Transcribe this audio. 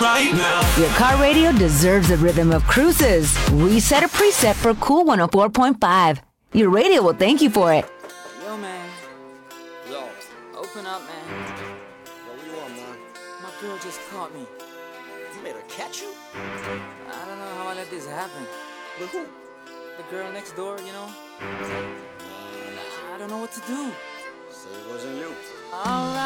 right now. Your car radio deserves a rhythm of cruises. Reset a preset for Cool 104.5. Your radio will thank you for it. Yo, man. Yo. Open up, man. Yo, what you want, man? My girl just caught me. You made her catch you? I don't know how I let this happen. With who? The girl next door, you know? I don't know what to do. So it wasn't you. All right.